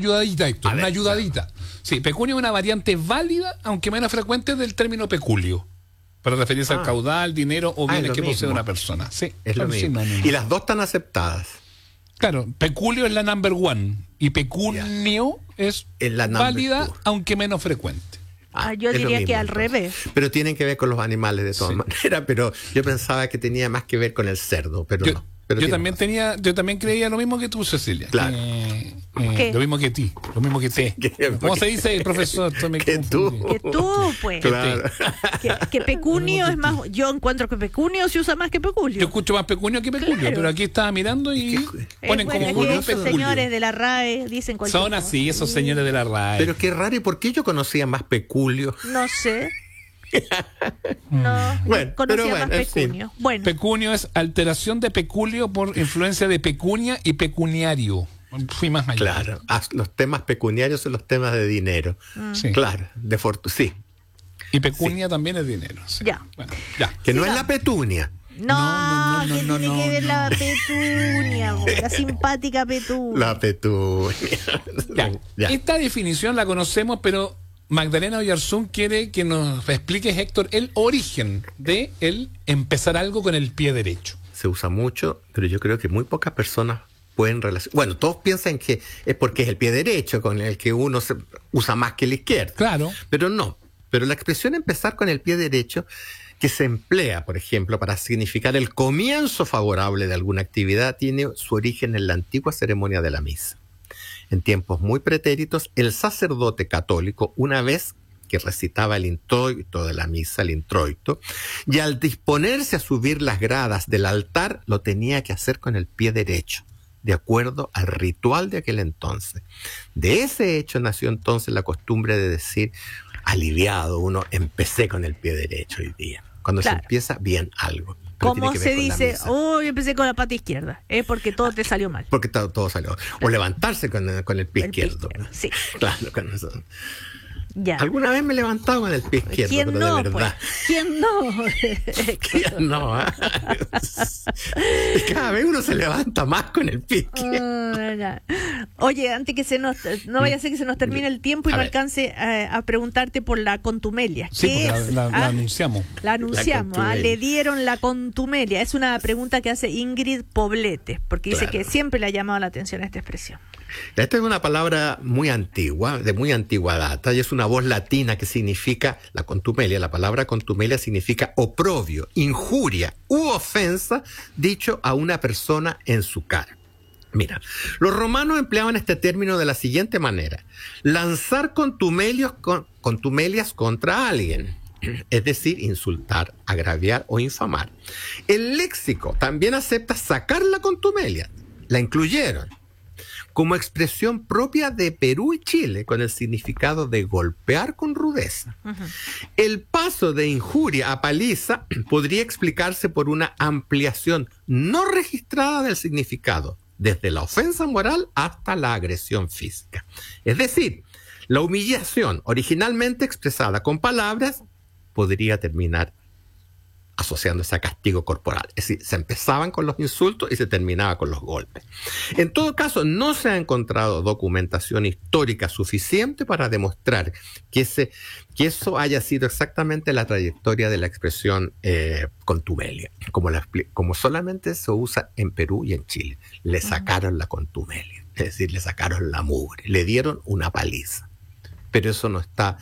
ayudadita, Héctor, una ayudadita. Sí, pecunio es una variante válida, aunque menos frecuente, del término peculio, para referirse al caudal, dinero o bienes que posee una persona. Sí, es lo mismo. Y las dos están aceptadas. Claro, peculio es la number one y pecunio es la válida, aunque menos frecuente. Yo diría que al revés. Pero tienen que ver con los animales de todas maneras, pero yo pensaba que tenía más que ver con el cerdo, pero no. Pero yo también creía lo mismo que tú, Cecilia. Claro. Lo mismo que ti, lo mismo que te. ¿Cómo se dice, profesor? Que tú, pues. Claro. Que pecunio es más. Yo encuentro que pecunio se usa más que peculio. Yo escucho más pecunio que peculio, claro. Pero aquí estaba mirando y ponen como uno esos peculio. Señores de la RAE dicen cualquier Son así, esos señores de la RAE. Pero qué raro, ¿y por qué yo conocía más peculio? No sé. No, conocía más pecunio. Bueno. Pecunio es alteración de peculio por influencia de pecunia y pecuniario. Fui más allá. Claro, los temas pecuniarios son los temas de dinero. Sí. Claro, de fortuna, sí. Y pecunia también es dinero. Sí. Ya. Bueno, ya. Que no es la petunia. No, ¿qué tiene que ver la petunia? La simpática petunia. La petunia. Ya. Esta definición la conocemos, pero Magdalena Oyarzún quiere que nos expliques, Héctor, el origen de el empezar algo con el pie derecho. Se usa mucho, pero yo creo que muy pocas personas pueden relacionar. Bueno, todos piensan que es porque es el pie derecho con el que uno se usa más que el izquierdo. Claro. Pero no. Pero la expresión empezar con el pie derecho, que se emplea, por ejemplo, para significar el comienzo favorable de alguna actividad, tiene su origen en la antigua ceremonia de la misa. En tiempos muy pretéritos, el sacerdote católico, una vez que recitaba el introito de la misa, el introito, y al disponerse a subir las gradas del altar, lo tenía que hacer con el pie derecho, de acuerdo al ritual de aquel entonces. De ese hecho nació entonces la costumbre de decir, aliviado, uno, empecé con el pie derecho hoy día. Cuando se empieza bien algo. ¿Cómo se dice? Yo empecé con la pata izquierda. Es porque todo te salió mal. Porque todo salió. O levantarse con el pie izquierdo. Sí. Claro, con eso. Ya. Alguna vez me he levantado con el pie izquierdo, ¿Quién pero no, de verdad. Pues? ¿Quién no? ¿Quién no? Cada vez uno se levanta más con el pie izquierdo. Oye, antes que no vaya a ser que se nos termine el tiempo y no alcance a preguntarte por la contumelia. Sí, ¿Qué la anunciamos. La anunciamos, le dieron la contumelia. Es una pregunta que hace Ingrid Poblete, porque dice que siempre le ha llamado la atención esta expresión. Esta es una palabra muy antigua, de muy antigua data, y es una voz latina que significa, la contumelia, la palabra contumelia significa oprobio, injuria u ofensa dicho a una persona en su cara. Mira, los romanos empleaban este término de la siguiente manera: lanzar contumelias contra alguien, es decir, insultar, agraviar o infamar. El léxico también acepta sacar la contumelia, la incluyeron como expresión propia de Perú y Chile, con el significado de golpear con rudeza. El paso de injuria a paliza podría explicarse por una ampliación no registrada del significado, desde la ofensa moral hasta la agresión física. Es decir, la humillación originalmente expresada con palabras podría terminar asociándose a castigo corporal. Es decir, se empezaban con los insultos y se terminaba con los golpes. En todo caso, no se ha encontrado documentación histórica suficiente para demostrar que eso haya sido exactamente la trayectoria de la expresión contumelia, como solamente se usa en Perú y en Chile. Le sacaron la contumelia, es decir, le sacaron la mugre, le dieron una paliza. Pero eso no está,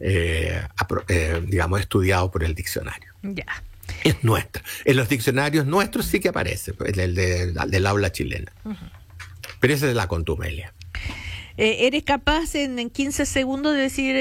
estudiado por el diccionario. Ya. Es nuestra. En los diccionarios nuestros sí que aparece, el del habla chilena. Pero esa es la contumelia. ¿Eres capaz en 15 segundos de decir...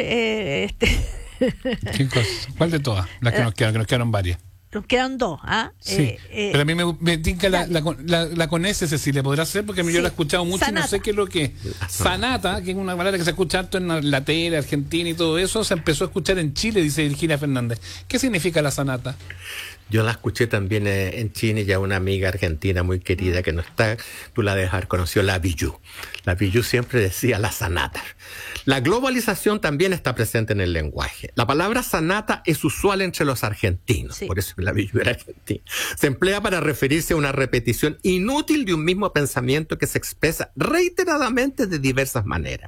¿Qué cosa? ¿Cuál de todas? Las que nos quedan, que nos quedaron varias. Nos quedan dos, ¿ah? Sí, pero a mí me tinca la con ese, Cecilia, ¿podrá ser? Porque yo la he escuchado mucho sanata. Y no sé qué es lo que es. Sanata, que es una palabra que se escucha harto en la tele, Argentina y todo eso, se empezó a escuchar en Chile, dice Virginia Fernández. ¿Qué significa la sanata? Yo la escuché también en Chile, ya una amiga argentina muy querida que no está, tú la debes haber conocido, la Billú. La Billú siempre decía la sanata. La globalización también está presente en el lenguaje. La palabra sanata es usual entre los argentinos, por eso la Billú era argentina. Se emplea para referirse a una repetición inútil de un mismo pensamiento que se expresa reiteradamente de diversas maneras.